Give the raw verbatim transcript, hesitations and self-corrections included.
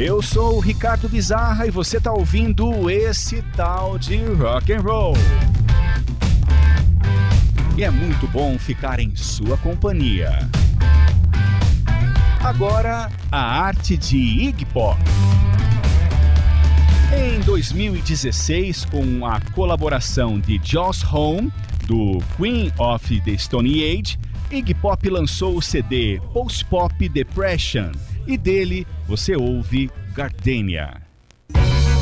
Eu sou o Ricardo Bizarra e você tá ouvindo esse tal de rock and roll. E é muito bom ficar em sua companhia. Agora, a arte de Iggy Pop. Em dois mil e dezesseis, com a colaboração de Joss Homme, do Queen of the Stone Age, Iggy Pop lançou o C D Post Pop Depression e dele você ouve Gardenia.